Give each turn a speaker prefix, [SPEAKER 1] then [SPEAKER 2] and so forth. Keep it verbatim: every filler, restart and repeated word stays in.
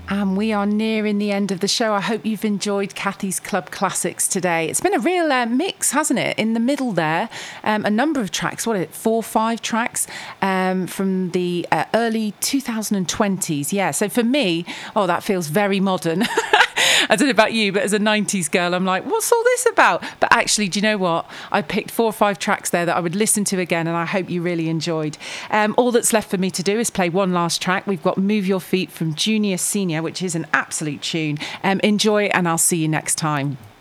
[SPEAKER 1] And we are nearing the end of the show. I hope you've enjoyed Kathy's Club Classics today. It's been a real uh, mix, hasn't it? In the middle there, um, a number of tracks, what is it, four, five tracks um, from the uh, early twenty twenties. Yeah, so for me, oh, that feels very modern. I don't know about you, but as a nineties girl, I'm like, what's all this about? But actually, do you know what? I picked four or five tracks there that I would listen to again, and I hope you really enjoyed. Um, all that's left for me to do is play one last track. We've got Move Your Feet from Junior Senior, which is an absolute tune. Um, enjoy, and I'll see you next time.